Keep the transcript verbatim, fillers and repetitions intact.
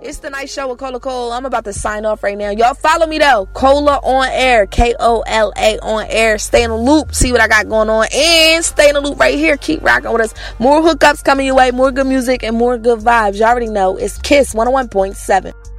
It's the Night Show with Cola Cole. I'm about to sign off right now. Y'all follow me though. Cola on air. K O L A on air. Stay in the loop. See what I got going on. And stay in the loop right here. Keep rocking with us. More hookups coming your way. More good music and more good vibes. You already know. It's Kiss one oh one point seven.